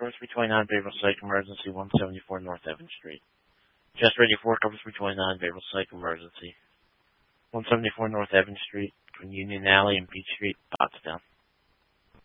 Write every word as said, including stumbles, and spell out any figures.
covers three twenty-nine Behavioral Psych Emergency, one seventy-four North Evans Street. Chest eighty-four covers three twenty-nine Behavioral Psych Emergency, one seventy-four North Evans Street, between Union Alley and Beach Street, Pottstown.